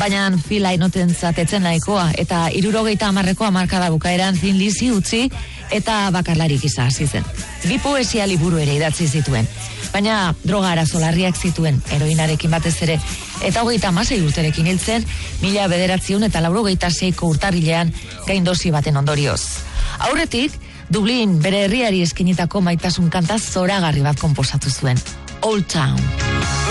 Baina fila inotentzat etzen nahikoa, eta 70ko hamarkada bukaeran Thin Lizzy utzi eta bakarlari gisa hasi zen. 2 poesia liburu ere idatzi zituen, baina droga arazo larriak zituen, heroinarekin batez ere, eta 36 urterekin hil zen 1986ko urtarrilean gaindosi baten ondorioz. Aurretik, Dublin bere herriari eskinitako maitasun kanta zoragarri bat konposatu zuen, Old Town.